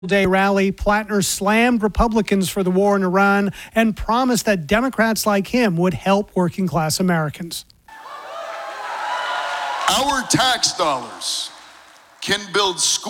Day rally, Plattner slammed Republicans for the war in Iran and promised that Democrats like him would help working class Americans. Our tax dollars can build schools.